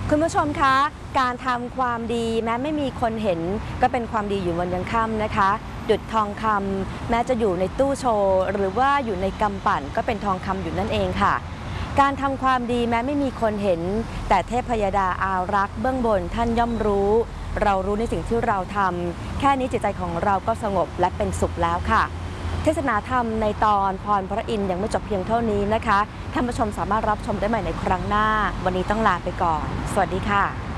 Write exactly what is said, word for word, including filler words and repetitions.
คุณผู้ชมคะการทำความดีแม้ไม่มีคนเห็นก็เป็นความดีอยู่วันยังค่ำนะคะดุจทองคำแม้จะอยู่ในตู้โชว์หรือว่าอยู่ในกำปั่นก็เป็นทองคำอยู่นั่นเองค่ะการทำความดีแม้ไม่มีคนเห็นแต่เทพยดาอารักษ์เบื้องบนท่านย่อมรู้เรารู้ในสิ่งที่เราทำแค่นี้จิตใจของเราก็สงบและเป็นสุขแล้วค่ะเทศนาธรรมในตอนพรพระอินทร์ยังไม่จบเพียงเท่านี้นะคะท่านผู้ชมสามารถรับชมได้ใหม่ในครั้งหน้าวันนี้ต้องลาไปก่อนสวัสดีค่ะ